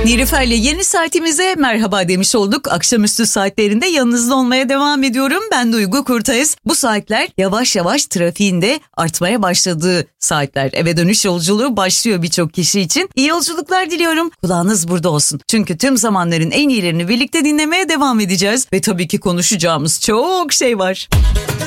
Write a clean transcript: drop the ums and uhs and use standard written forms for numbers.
Nilüfer'le yeni saatimize merhaba demiş olduk. Akşamüstü saatlerinde yanınızda olmaya devam ediyorum. Ben Duygu Kurtayız. Bu saatler yavaş yavaş trafiğin de artmaya başladığı saatler. Eve dönüş yolculuğu başlıyor birçok kişi için. İyi yolculuklar diliyorum. Kulağınız burada olsun. Çünkü tüm zamanların en iyilerini birlikte dinlemeye devam edeceğiz. Ve tabii ki konuşacağımız çok şey var.